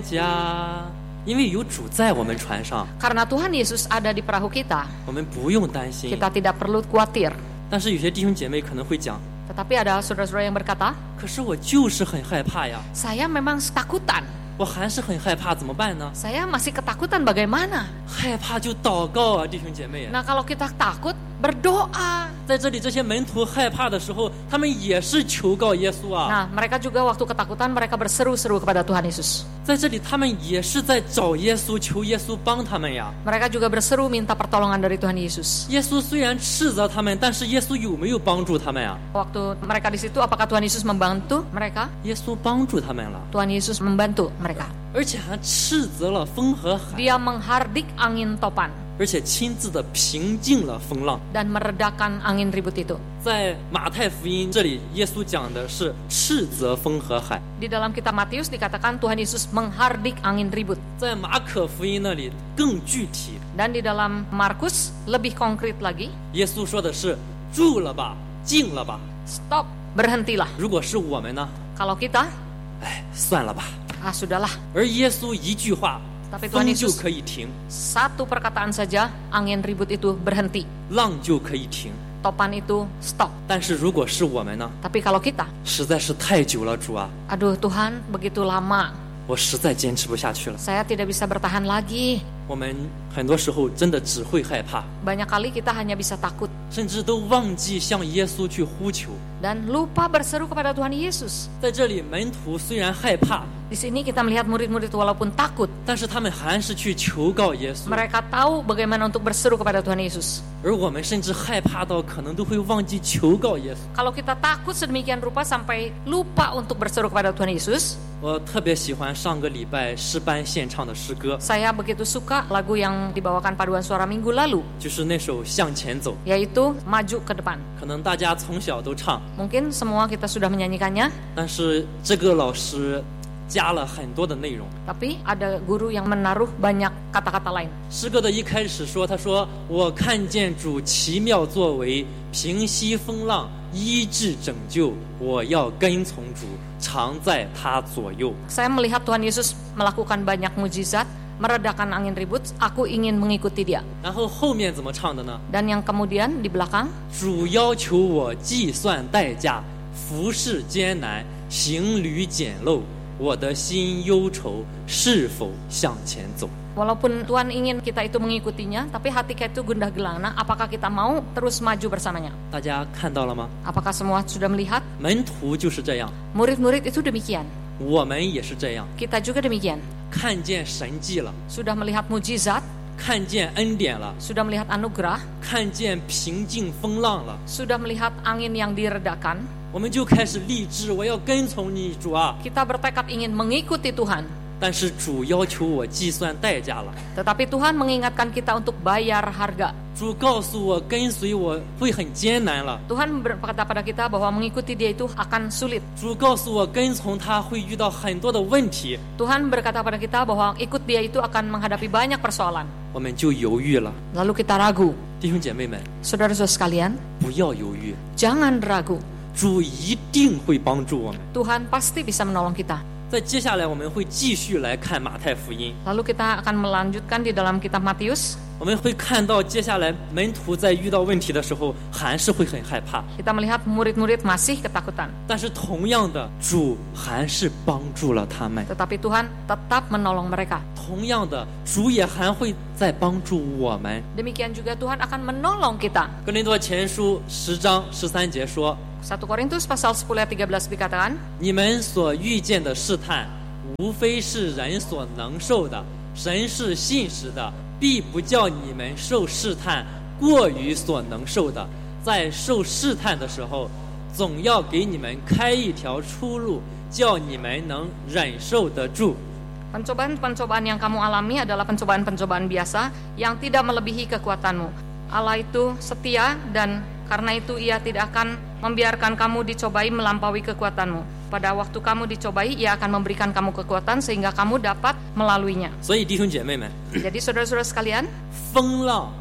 家，因为有主在我们船上， Karena Tuhan Yesus ada di perahu kita, 我们不用担心。 kita tidak perlu khawatir. 但是有些弟兄姐妹可能会讲， Tetapi ada saudara-saudara yang berkata, 可是我就是很害怕呀， saya memang ketakutan. 我还是很害怕，怎么办呢？ Saya masih ketakutan, bagaimana? 害怕就祷告啊，弟兄姐妹。 Nah, kalau kita takut, berdoa. 在这里，这些门徒害怕的时候，他们也是求告耶稣啊。 Nah, mereka juga waktu ketakutan, mereka berseru-seru kepada Tuhan Yesus. 在这里，他们也是在找耶稣，求耶稣帮他们呀。 Mereka juga berseru minta pertolongan dari Tuhan Yesus. 耶稣虽然斥责他们，但是耶稣有没有帮助他们呀？ Waktu mereka di situ, apakah Tuhan Yesus membantu mereka? 耶稣帮助他们了， Tuhan Yesus membantu mereka. 而且还斥责了风和海， Dia menghardik angin topan 而且亲自的平静了风浪。 dan meredakan angin ribut itu. 在马太福音这里，耶稣讲的是斥责风和海； Di dalam kitab Matius dikatakan Tuhan Yesus menghardik angin ribut. 在马可福音那里更具体， Dan di dalam Markus lebih konkret lagi, 耶稣说的是住了吧，静了吧。 stop, berhentilah. 如果是我们呢？ Kalau kita, 哎，算了吧。 sudahlah. 而耶稣一句话， Tapi Tuhan 风就 Yesus 可以停， satu perkataan saja, angin ribut itu berhenti. 浪就可以停。 Topan itu stop. 但是如果是我们呢？ Tapi kalau kita, 实在是太久了，主啊， aduh Tuhan begitu lama, 我实在坚持不下去了。 saya tidak bisa bertahan lagi. 我们很多时候真的只会害怕， Banyak kali kita hanya bisa takut 甚至都忘记向耶稣去呼求。 dan lupa berseru kepada Tuhan Yesus. 在这里，门徒虽然害怕， Di sini kita melihat murid-murid walaupun takut, 但是他们还是去求告耶稣。 mereka tahu bagaimana untuk berseru kepada Tuhan Yesus. 而我们甚至害怕到可能都会忘记求告耶稣。 Kalau kita takut sedemikian rupa sampai lupa untuk berseru kepada Tuhan Yesus, 我特别喜欢上个礼拜诗班献唱的诗歌， saya begitu suka lagu yang dibawakan paduan suara minggu lalu, 就是那首《向前走》， yaitu Maju ke Depan. 可能大家从小都唱， Mungkin semua kita sudah menyanyikannya, 但是这个老师加了很多的内容。 tapi ada guru yang menaruh banyak kata-kata lain. 诗歌的一开始说，他说：“我看见主奇妙作为，平息风浪，医治拯救，我要跟从主，常在他左右。” Saya melihat Tuhan Yesus melakukan banyak mujizat, meredakan angin ribut, aku ingin mengikuti dia. 然后后面怎么唱的呢？ Dan yang kemudian di belakang, 主要求我计算代价，服侍艰难，行旅简陋，我的心忧愁，是否向前走？ walaupun Tuhan ingin kita itu mengikutinya, tapi hati kita itu gundah gelana, apakah kita mau terus maju bersamanya? 大家看到了吗？ Apakah semua sudah melihat? 门徒就是这样， Murid-murid itu demikian. 我们也是这样， Kita juga demikian. 看见神迹了， Sudah melihat mujizat, 看见恩典了， sudah melihat anugerah, 看见平静风浪了， sudah melihat angin yang diredakan, 我们就开始立志，我要跟从你，主啊！ kita bertekad ingin mengikuti Tuhan. 但是主要求我计算代价了， Tetapi Tuhan mengingatkan kita untuk bayar harga. 主告诉我跟随我会很艰难了， Tuhan berkata pada kita bahwa mengikuti dia itu akan sulit. 主告诉我跟从他会遇到很多的问题， Tuhan berkata pada kita bahwa ikut dia itu akan menghadapi banyak persoalan. 我们就犹豫了。 Lalu kita ragu. 弟兄姐妹们， Saudara-saudara sekalian, 不要犹豫， jangan ragu. 主一定会帮助我们。 Tuhan pasti bisa menolong kita. 在接下来我们会继续来看马太福音， Lalu kita akan melanjutkan di dalam kitab Matius. 我们会看到接下来门徒在遇到问题的时候还是会很害怕， Kita melihat murid-murid masih ketakutan. 但是同样的，主还是帮助了他们。 Tetapi Tuhan tetap menolong mereka. 同样的，主也还会再帮助我们。 Demikian juga Tuhan akan menolong kita. 哥林多前书10章13节说： 1 Korintus pasal 10 ayat 13 dikatakan, 你们所遇见的试探，无非是人所能受的，神是信实的，必不叫你们受试探过于所能受的。在受试探的时候，总要给你们开一条出路，叫你们能忍受得住。 pencobaan-pencobaan yang kamu alami adalah pencobaan-pencobaan biasa yang tidak melebihi kekuatanmu. Allah itu setia dan karena itu ia tidak akan membiarkan kamu dicobai melampaui kekuatanmu. Pada waktu kamu dicobai, ia akan memberikan kamu kekuatan sehingga kamu dapat melaluinya. 所以弟兄姐妹们， Jadi saudara-saudara sekalian, 风浪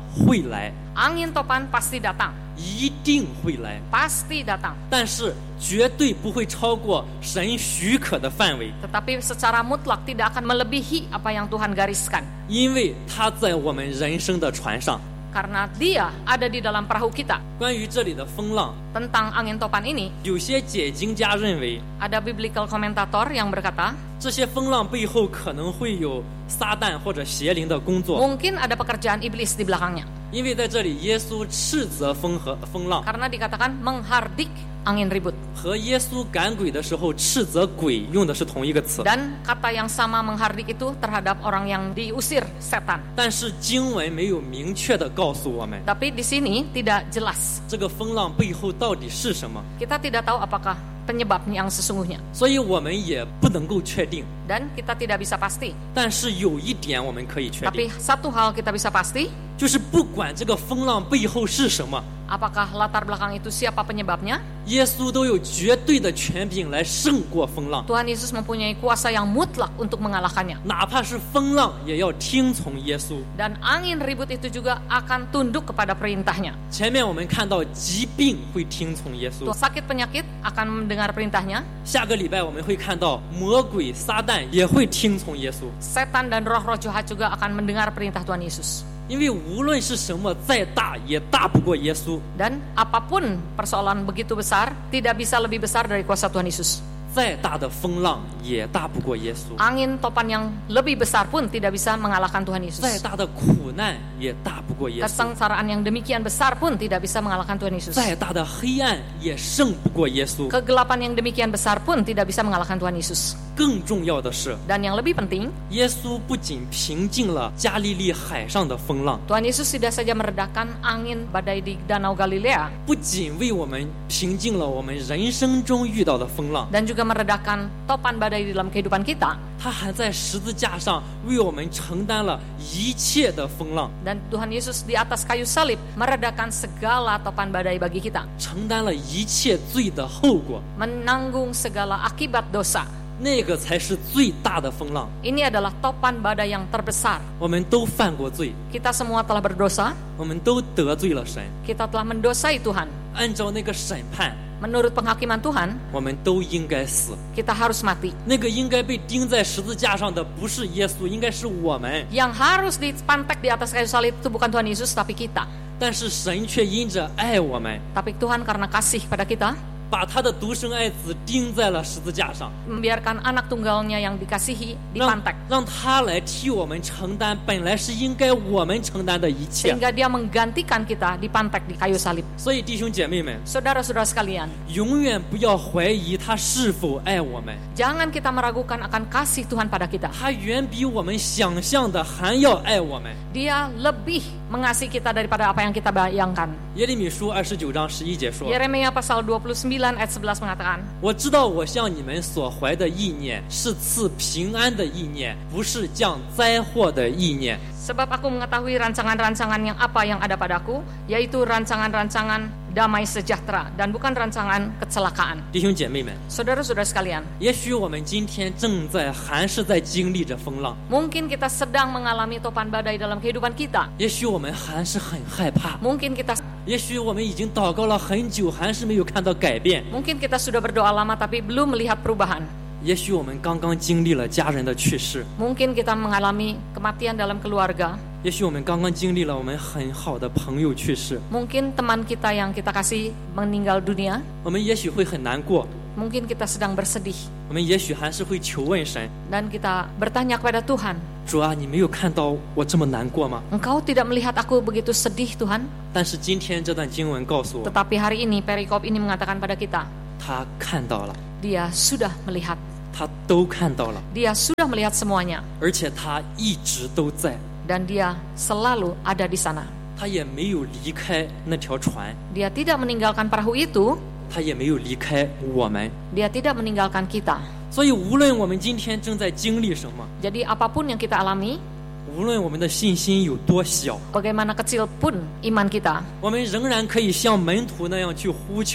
会来， Angin topan pasti datang, 一定会来， pasti datang. 但是绝对不会超过神许可的范围， Tetapi secara mutlak tidak akan melebihi apa yang Tuhan gariskan. 因为它在我们人生的船上。 Karena dia ada di dalam perahu kita. 关于这里的风浪， Tentang angin topan ini, 有些解经家认为， ada biblical commentator yang berkata, 这些风浪背后可能会有撒旦或者邪灵的工作， mungkin ada pekerjaan iblis di belakangnya. 因为在这里耶稣斥责风和风浪， Karena dikatakan menghardik angin ribut. 和耶稣赶鬼的时候斥责鬼用的是同一个词。 Dan kata yang sama menghardik itu terhadap orang yang diusir setan. 但是经文没有明确的告诉我们， Tapi di sini tidak jelas. 这个风浪背后到底是什么， Kita tidak tahu apakah penyebab yang sesungguhnya. 所以我们也不能够确定。 Dan kita tidak bisa pasti. 但是有一点我们可以确定， Tapi satu hal kita bisa pasti, 就是不管这个风浪背后是什么， apakah latar belakang itu siapa penyebabnya, 耶稣都有绝对的权柄来胜过风浪， Tuhan Yesus mempunyai kuasa yang mutlak untuk mengalahkannya. 哪怕是风浪也要听从耶稣。 Dan angin ribut itu juga akan tunduk kepada perintahnya. 前面我们看到疾病会听从耶稣， Sakit penyakit akan mendengar perintahnya. 下个礼拜我们会看到魔鬼撒旦也会听从耶稣， Setan dan roh-roh jahat juga akan mendengar perintah Tuhan Yesus. 因为无论是什么再大也大不过耶稣， Dan apapun persoalan begitu besar, tidak bisa lebih besar dari kuasa Tuhan Yesus. 再大的风浪也大不过耶稣， Angin topan yang lebih besar pun tidak bisa mengalahkan Tuhan 再 Yesus. 大的苦难也大不过耶稣， Kesengsaraan yang demikian besar pun tidak bisa mengalahkan Tuhan Yesus. 再大的黑暗也胜不过耶稣。 Kegelapan yang demikian besar pun tidak bisa mengalahkan Tuhan Yesus. 更重要的是， Dan yang lebih penting, 耶稣不仅平静了加利利海上的风浪， Tuhan Yesus tidak saja meredakan angin badai di Danau Galilea, 不仅为我们平静了我们人生中遇到的风浪， dan juga meredakan topan badai di dalam kehidupan kita. 他还在十字架上为我们承担了一切的风浪， Dan Tuhan Yesus di atas kayu salib meredakan segala topan badai bagi kita, 承担了一切罪的后果， menanggung segala akibat dosa. 那个才是最大的风浪。 Ini adalah topan badai yang terbesar. 我们都犯过罪， Kita semua telah berdosa, 我们都得罪了神， kita telah mendosai Tuhan. 按照那个审判， Menurut penghakiman Tuhan, 我们都应该死。 kita harus mati. 那个应该被钉在十字架上的不是耶稣，应该是我们。 Yang harus dipantek di atas kayu salib itu bukan Tuhan Yesus, tapi kita. 但是神却因着爱我们， Tapi Tuhan karena kasih pada kita, 把他的独生爱子钉在了十字架上， membiarkan anak tunggalnya yang dikasihi 让 dipantek. 他来替我们承担本来是应该我们承担的一切。 Sehingga dia menggantikan kita dipantek di kayu salib. 所以弟兄姐妹们， Saudara-saudara sekalian, 永远不要怀疑他是否爱我们， jangan kita meragukan akan kasih Tuhan pada kita. 他远比我们想象的还要爱我们。 Dia lebih mengasihi kita daripada apa yang kita bayangkan. 耶利米书29章11节说， Yeremia pasal 29 ayat 11 mengatakan, 我知道我向你们所怀的意念是赐平安的意念，不是降灾祸的意念。 sebab aku mengetahui rancangan-rancangan yang apa yang ada padaku, yaitu rancangan-rancangan damai sejahtera dan bukan rancangan kecelakaan. 弟兄姐妹们， Saudara-saudara sekalian, 也许我们今天还是在经历着风浪， mungkin kita sedang mengalami topan badai dalam kehidupan kita. 也许我们还是很害怕， Mungkin kita 也许我们已经祷告了很久，还是没有看到改变。 Mungkin kita sudah berdoa lama tapi belum melihat perubahan. 也许我们刚刚经历了家人的去世， Mungkin kita mengalami kematian dalam keluarga. 也许我们刚刚经历了我们很好的朋友去世， Mungkin teman kita yang kita kasih meninggal dunia. 我们也许会很难过， Mungkin kita sedang bersedih. 我们也许还是会求问神， Dan kita bertanya kepada Tuhan, 主啊，你没有看到我这么难过吗？ Engkau tidak melihat aku begitu sedih Tuhan? 但是今天这段经文告诉我， Tetapi hari ini perikop ini mengatakan pada kita, 他看到了， Dia sudah melihat. 他都看到了， Dia sudah melihat semuanya. 而且他一直都在， Dan dia selalu ada di sana. 他也没有离开那条船， Dia tidak meninggalkan perahu itu. 他也没有离开我们。 Dia tidak meninggalkan kita. 所以无论我们今天正在经历什么， Jadi apapun yang kita alami, 无论我们的信心有多小， bagaimana kecil pun iman kita, 我们仍然可以像门徒那样去呼求，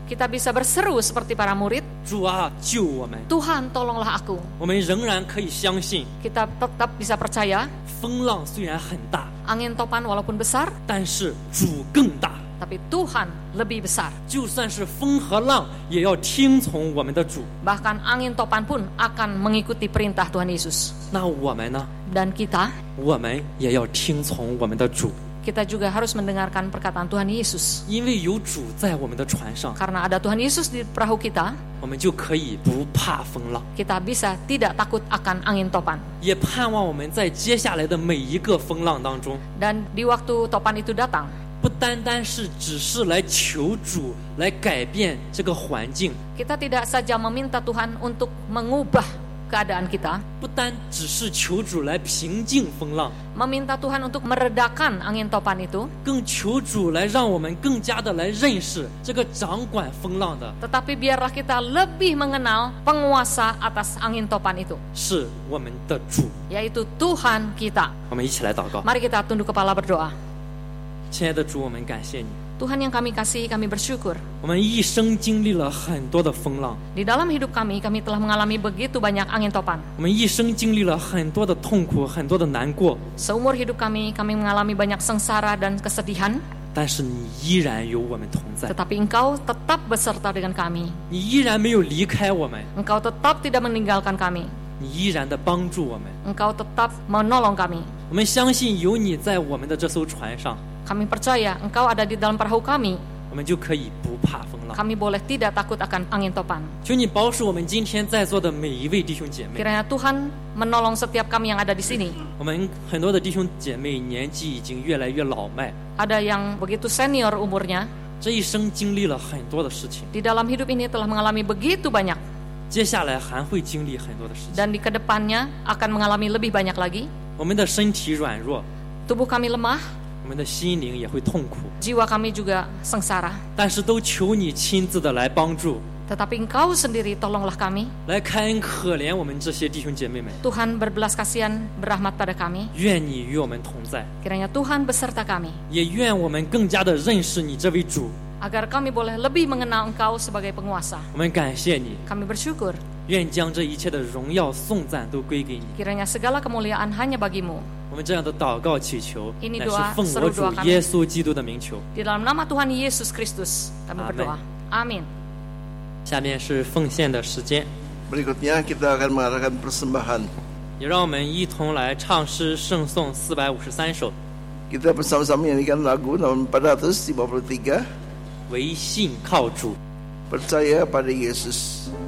kita bisa berseru seperti para murid, 主啊，救我们！ Tuhan tolonglah aku. 我们仍然可以相信， Kita tetap bisa percaya, 风浪虽然很大， angin topan walaupun besar, 但是主更大。 tapi Tuhan lebih besar. 就算是风和浪，也要听从我们的主。 Bahkan angin topan pun akan mengikuti perintah Tuhan Yesus. 那我们呢？ Dan kita 我们也要听从我们的主， juga harus mendengarkan perkataan Tuhan Yesus. 因为有主在我们的船上， Karena ada Tuhan Yesus di perahu kita, 我们就可以不怕风浪， kita bisa tidak takut akan angin topan. 也盼望我们在接下来的每一个风浪当中， Dan di waktu topan itu datang, 不单单是只是来求主来改变这个环境， kita tidak saja meminta Tuhan untuk mengubah keadaan kita, 不单只是求主来平静风浪， meminta Tuhan untuk meredakan angin topan itu, 更求主来让我们更加的来认识这个掌管风浪的 tetapi biarlah kita lebih mengenal penguasa atas angin topan itu, 是我们的主。 yaitu Tuhan kita. 我们一起来祷告。 Mari kita tunduk kepala berdoa. 亲爱的主，我们感谢你， Tuhan yang kami kasihi, kami bersyukur. 我们一生经历了很多的风浪， Di dalam hidup kami telah mengalami begitu banyak angin topan. 我们一生经历了很多的痛苦，很多的难过， Seumur hidup kami mengalami banyak sengsara dan kesedihan, 但是你依然有我们同在， tetapi Engkau tetap beserta dengan kami. 你依然没有离开我们， Engkau tetap tidak meninggalkan kami. 你依然的帮助我们。 Engkau tetap menolong kami. 我们相信有你在我们的这艘船上， Kami percaya Engkau ada di dalam perahu kami. 我们就可以不怕风浪。 Kami boleh tidak takut akan angin topan. 求你保守我们今天在座的每一位弟兄姐妹。 Kiranya Tuhan menolong setiap kami yang ada di sini. 我们很多的弟兄姐妹年纪已经越来越老迈， Ada yang begitu senior umurnya, 这一生经历了很多的事情， di dalam hidup ini telah mengalami begitu banyak, 接下来还会经历很多的事情。 dan di kedepannya akan mengalami lebih banyak lagi. 我们的身体软弱， Tubuh kami lemah, 我们的心灵也会痛苦， jiwa kami juga sengsara. 但是都求你亲自的来帮助， Tetapi Engkau sendiri tolonglah kami. 来开恩可怜我们这些弟兄姐妹们。 Tuhan berbelas kasihan, berrahmat pada kami. 愿你与我们同在， Kiranya Tuhan beserta kami, 也愿我们更加的认识你这位主。 agar kami boleh lebih mengenal Engkau sebagai penguasa. 我们感谢你， Kami bersyukur. 愿将这一切的荣耀颂赞都归给你。 Kiranya segala kemuliaan hanya bagimu. 我们这样的祷告祈求， Ini 乃是 doa 奉我 seru 主 doa kami. 耶稣基督的名求。 Di dalam nama Tuhan Yesus Kristus kami Amin. berdoa. Amin. 下面是奉献的时间， Berikutnya kita akan mengadakan persembahan. 也让我们一同来唱诗圣颂453首， Kita bersama-sama menyanyikan lagu nomor 453, 唯信靠主。 Percaya pada Yesus.